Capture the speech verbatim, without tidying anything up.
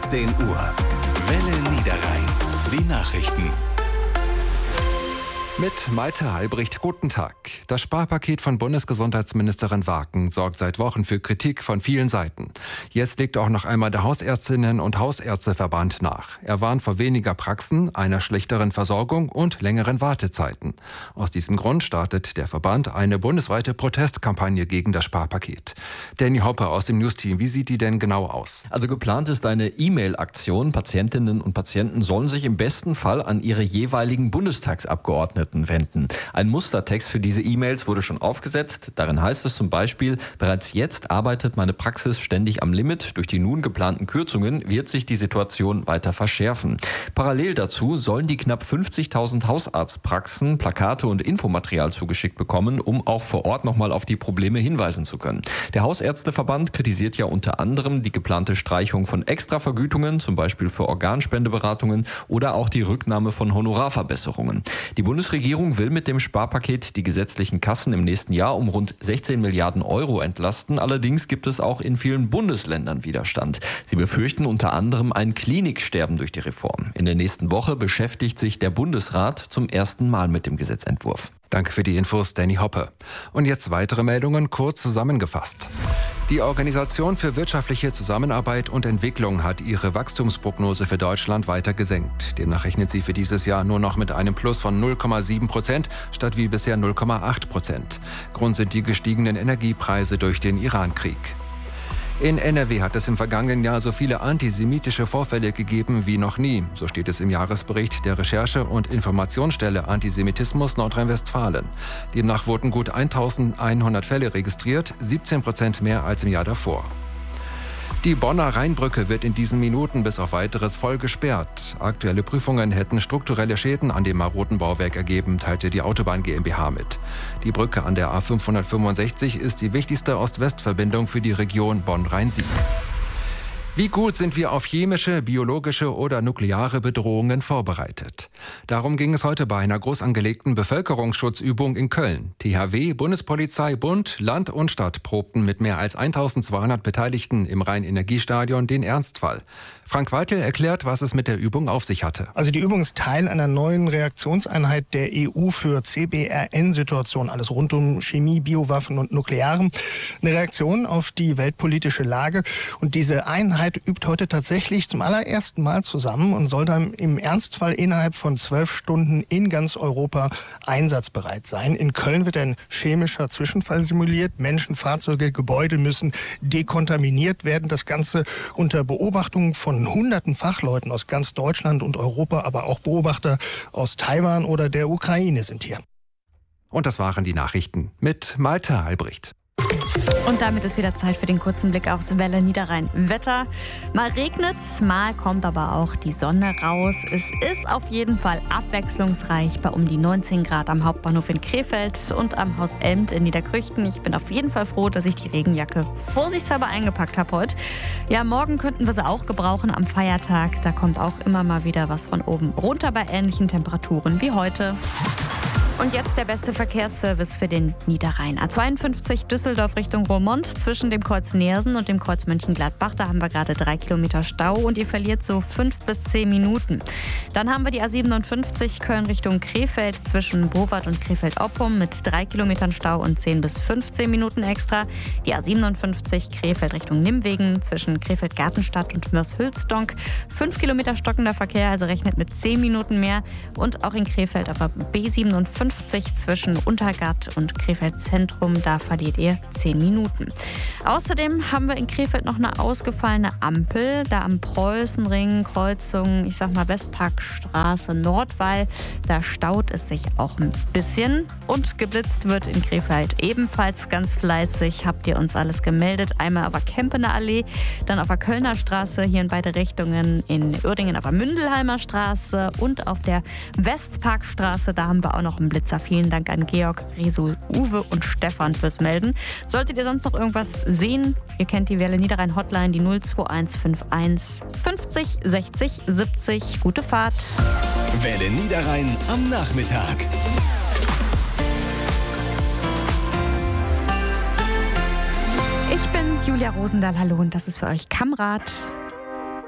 sechzehn Uhr. Welle Niederrhein. Die Nachrichten. Mit Malte Halbricht, guten Tag. Das Sparpaket von Bundesgesundheitsministerin Waken sorgt seit Wochen für Kritik von vielen Seiten. Jetzt legt auch noch einmal der Hausärztinnen- und Hausärzteverband nach. Er warnt vor weniger Praxen, einer schlechteren Versorgung und längeren Wartezeiten. Aus diesem Grund startet der Verband eine bundesweite Protestkampagne gegen das Sparpaket. Danny Hopper aus dem News-Team, wie sieht die denn genau aus? Also geplant ist eine E-Mail-Aktion. Patientinnen und Patienten sollen sich im besten Fall an ihre jeweiligen Bundestagsabgeordneten wenden. Ein Mustertext für diese E-Mails wurde schon aufgesetzt. Darin heißt es zum Beispiel: Bereits jetzt arbeitet meine Praxis ständig am Limit. Durch die nun geplanten Kürzungen wird sich die Situation weiter verschärfen. Parallel dazu sollen die knapp fünfzigtausend Hausarztpraxen Plakate und Infomaterial zugeschickt bekommen, um auch vor Ort nochmal auf die Probleme hinweisen zu können. Der Hausärzteverband kritisiert ja unter anderem die geplante Streichung von Extravergütungen, zum Beispiel für Organspendeberatungen, oder auch die Rücknahme von Honorarverbesserungen. Die Bundesregierung Die Regierung will mit dem Sparpaket die gesetzlichen Kassen im nächsten Jahr um rund sechzehn Milliarden Euro entlasten. Allerdings gibt es auch in vielen Bundesländern Widerstand. Sie befürchten unter anderem ein Kliniksterben durch die Reform. In der nächsten Woche beschäftigt sich der Bundesrat zum ersten Mal mit dem Gesetzentwurf. Danke für die Infos, Danny Hoppe. Und jetzt weitere Meldungen, kurz zusammengefasst. Die Organisation für wirtschaftliche Zusammenarbeit und Entwicklung hat ihre Wachstumsprognose für Deutschland weiter gesenkt. Demnach rechnet sie für dieses Jahr nur noch mit einem Plus von null Komma sieben Prozent statt wie bisher null Komma acht Prozent. Grund sind die gestiegenen Energiepreise durch den Irankrieg. In N R W hat es im vergangenen Jahr so viele antisemitische Vorfälle gegeben wie noch nie. So steht es im Jahresbericht der Recherche- und Informationsstelle Antisemitismus Nordrhein-Westfalen. Demnach wurden gut eintausendeinhundert Fälle registriert, siebzehn Prozent mehr als im Jahr davor. Die Bonner Rheinbrücke wird in diesen Minuten bis auf Weiteres voll gesperrt. Aktuelle Prüfungen hätten strukturelle Schäden an dem maroden Bauwerk ergeben, teilte die Autobahn GmbH mit. Die Brücke an der A fünfhundertfünfundsechzig ist die wichtigste Ost-West-Verbindung für die Region Bonn-Rhein-Sieg. Wie gut sind wir auf chemische, biologische oder nukleare Bedrohungen vorbereitet? Darum ging es heute bei einer groß angelegten Bevölkerungsschutzübung in Köln. T H W, Bundespolizei, Bund, Land und Stadt probten mit mehr als eintausendzweihundert Beteiligten im Rhein-Energiestadion den Ernstfall. Frank Weitel erklärt, was es mit der Übung auf sich hatte. Also die Übung ist Teil einer neuen Reaktionseinheit der E U für C B R N-Situationen, alles rund um Chemie, Biowaffen und Nuklearem. Eine Reaktion auf die weltpolitische Lage. Und diese Einheit übt heute tatsächlich zum allerersten Mal zusammen und soll dann im Ernstfall innerhalb von zwölf Stunden in ganz Europa einsatzbereit sein. In Köln wird ein chemischer Zwischenfall simuliert. Menschen, Fahrzeuge, Gebäude müssen dekontaminiert werden. Das Ganze unter Beobachtung von hunderten Fachleuten aus ganz Deutschland und Europa, aber auch Beobachter aus Taiwan oder der Ukraine sind hier. Und das waren die Nachrichten mit Malte Halbricht. Und damit ist wieder Zeit für den kurzen Blick aufs Welle Niederrhein Wetter. Mal regnet's, mal kommt aber auch die Sonne raus. Es ist auf jeden Fall abwechslungsreich bei um die neunzehn Grad am Hauptbahnhof in Krefeld und am Haus Elmt in Niederkrüchten. Ich bin auf jeden Fall froh, dass ich die Regenjacke vorsichtshalber eingepackt habe heute. Ja, morgen könnten wir sie auch gebrauchen am Feiertag. Da kommt auch immer mal wieder was von oben runter bei ähnlichen Temperaturen wie heute. Und jetzt der beste Verkehrsservice für den Niederrhein. A zweiundfünfzig Düsseldorf Richtung Roermond zwischen dem Kreuz Neersen und dem Kreuz Mönchengladbach. Da haben wir gerade drei Kilometer Stau und ihr verliert so fünf bis zehn Minuten. Dann haben wir die A siebenundfünfzig Köln Richtung Krefeld zwischen Bovard und Krefeld-Oppum mit drei Kilometern Stau und zehn bis fünfzehn Minuten extra. Die A siebenundfünfzig Krefeld Richtung Nimwegen zwischen Krefeld-Gartenstadt und Mörs-Hülsdonk. fünf Kilometer stockender Verkehr, also rechnet mit zehn Minuten mehr. Und auch in Krefeld auf der B siebenundfünfzig zwischen Untergatt und Krefeld Zentrum, da verliert ihr zehn Minuten. Außerdem haben wir in Krefeld noch eine ausgefallene Ampel, da am Preußenring, Kreuzung, ich sag mal Westparkstraße, Nordwall, da staut es sich auch ein bisschen und geblitzt wird in Krefeld ebenfalls ganz fleißig, habt ihr uns alles gemeldet, einmal auf der Kempener Allee, dann auf der Kölner Straße, hier in beide Richtungen, in Uerdingen auf der Mündelheimer Straße und auf der Westparkstraße, da haben wir auch noch einen Blitz. Vielen Dank an Georg, Resul, Uwe und Stefan fürs Melden. Solltet ihr sonst noch irgendwas sehen, ihr kennt die Welle Niederrhein Hotline, die null zwei eins fünf eins fünfzig sechzig siebzig. Gute Fahrt. Welle Niederrhein am Nachmittag. Ich bin Julia Rosendahl, hallo und das ist für euch Kamrat.